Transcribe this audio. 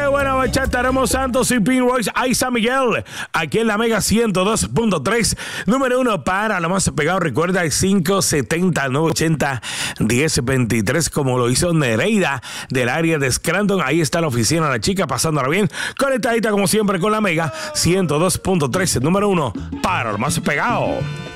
Qué buena bachata, Ramos Santos y Pin Royce, ahí San Miguel, aquí en la Mega 102.3, número 1 para lo más pegado. Recuerda el 570 980 1023, como lo hizo Nereida del área de Scranton. Ahí está la oficina, la chica pasándola bien, conectadita como siempre con la Mega 102.3, número 1 para lo más pegado.